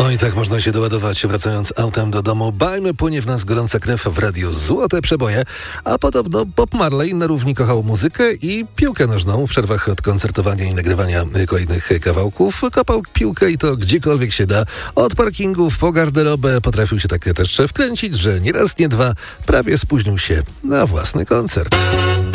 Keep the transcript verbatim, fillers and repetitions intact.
O i tak można się doładować, wracając autem do domu. Bajmy, płynie w nas gorąca krew w radiu. Złote przeboje. A podobno Bob Marley na równi kochał muzykę i piłkę nożną. W przerwach od koncertowania i nagrywania kolejnych kawałków kopał piłkę i to gdziekolwiek się da. Od parkingów po garderobę potrafił się tak też wkręcić, że nie raz, nie dwa prawie spóźnił się na własny koncert.